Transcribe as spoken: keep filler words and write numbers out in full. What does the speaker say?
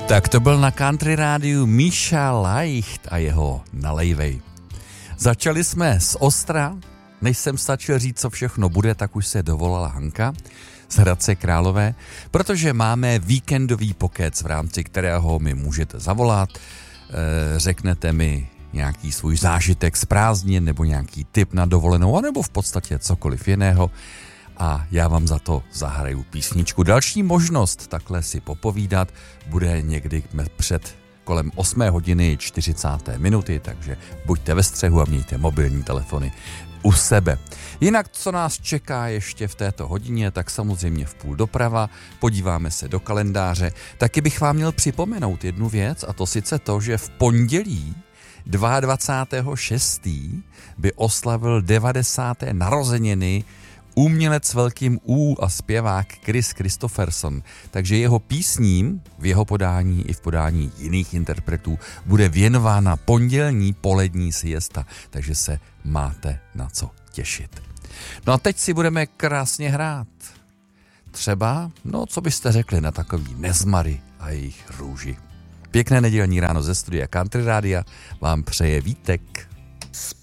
Tak to byl na Country rádiu Míša Leicht a jeho Nalejvej. Začali jsme z Ostra, než jsem stačil říct, co všechno bude, tak už se dovolala Hanka z Hradce Králové, protože máme víkendový pokec, v rámci kterého mi můžete zavolat, řeknete mi nějaký svůj zážitek z prázdnin nebo nějaký tip na dovolenou, anebo v podstatě cokoliv jiného a já vám za to zahraju písničku. Další možnost takhle si popovídat bude někdy před kolem osmé hodiny čtyřicáté minuty, takže buďte ve střehu a mějte mobilní telefony u sebe. Jinak, co nás čeká ještě v této hodině, tak samozřejmě v půl doprava, podíváme se do kalendáře. Taky bych vám měl připomenout jednu věc, a to sice to, že v pondělí dvacátého druhého šestého by oslavil devadesáté narozeniny umělec velkým U a zpěvák Kris Kristofferson. Takže jeho písním v jeho podání i v podání jiných interpretů bude věnována pondělní polední siesta, takže se máte na co těšit. No a teď si budeme krásně hrát. Třeba, no co byste řekli na takový Nezmary a jejich růži. Pěkné nedělní ráno ze studia Country Rádia vám přeje Vítek.